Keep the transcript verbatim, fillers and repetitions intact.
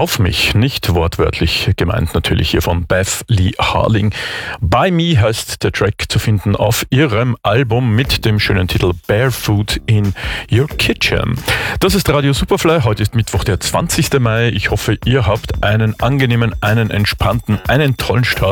auf mich, nicht wortwörtlich gemeint natürlich hier von Beth Lee Harling. By Me heißt der Track zu finden auf ihrem Album mit dem schönen Titel Barefoot in Your Kitchen. Das ist Radio Superfly, heute ist Mittwoch, der zwanzigster Mai. Ich hoffe, ihr habt einen angenehmen, einen entspannten, einen tollen Start